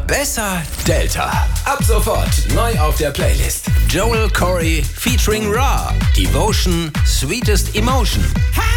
Besser Delta. Ab sofort neu auf der Playlist. Joel Corey featuring Raw. Devotion, Sweetest Emotion.